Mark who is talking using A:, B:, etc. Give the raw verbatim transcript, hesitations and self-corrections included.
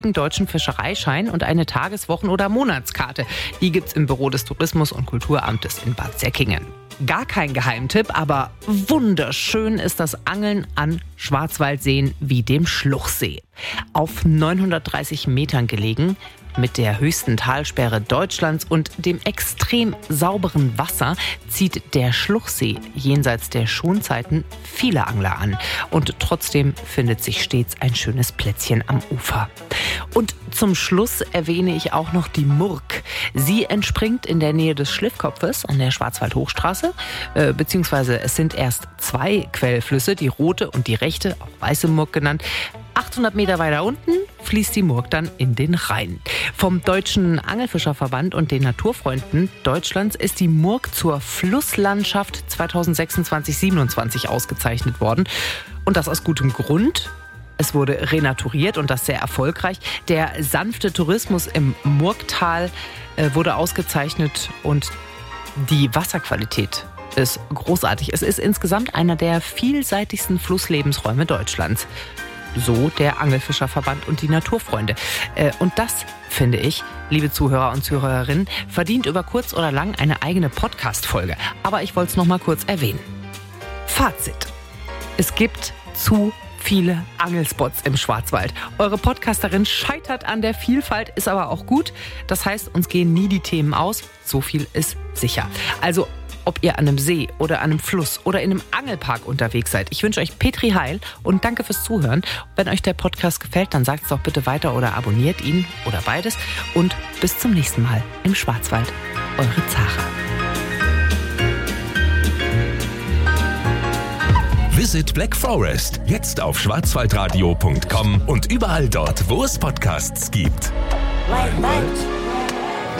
A: einen deutschen Fischereischein und eine Tageswochen- oder Monatskarte. Die gibt's im Büro des Tourismus- und Kulturamtes in Bad Säckingen. Gar kein Geheimtipp, aber wunderschön ist das Angeln an Schwarzwaldseen wie dem Schluchsee. Auf neunhundertdreißig Metern gelegen, mit der höchsten Talsperre Deutschlands und dem extrem sauberen Wasser zieht der Schluchsee jenseits der Schonzeiten viele Angler an. Und trotzdem findet sich stets ein schönes Plätzchen am Ufer. Und zum Schluss erwähne ich auch noch die Murg. Sie entspringt in der Nähe des Schliffkopfes an der Schwarzwald-Hochstraße, äh, beziehungsweise es sind erst zwei Quellflüsse, die rote und die rechte, auch weiße Murg genannt. achthundert Meter weiter unten fließt die Murg dann in den Rhein. Vom Deutschen Angelfischerverband und den Naturfreunden Deutschlands ist die Murg zur Flusslandschaft zweitausendsechsundzwanzig siebenundzwanzig ausgezeichnet worden. Und das aus gutem Grund. Es wurde renaturiert und das sehr erfolgreich. Der sanfte Tourismus im Murgtal äh, wurde ausgezeichnet und die Wasserqualität ist großartig. Es ist insgesamt einer der vielseitigsten Flusslebensräume Deutschlands. So der Angelfischerverband und die Naturfreunde. Äh, und das, finde ich, liebe Zuhörer und Zuhörerinnen, verdient über kurz oder lang eine eigene Podcast-Folge. Aber ich wollte es noch mal kurz erwähnen. Fazit. Es gibt zu viele Angelspots im Schwarzwald. Eure Podcasterin scheitert an der Vielfalt, ist aber auch gut. Das heißt, uns gehen nie die Themen aus. So viel ist sicher. Also ob ihr an einem See oder an einem Fluss oder in einem Angelpark unterwegs seid. Ich wünsche euch Petri Heil und danke fürs Zuhören. Wenn euch der Podcast gefällt, dann sagt es doch bitte weiter oder abonniert ihn oder beides. Und bis zum nächsten Mal im Schwarzwald. Eure Zara.
B: Visit Black Forest. Jetzt auf schwarzwaldradio punkt com und überall dort, wo es Podcasts gibt.
C: Right, right.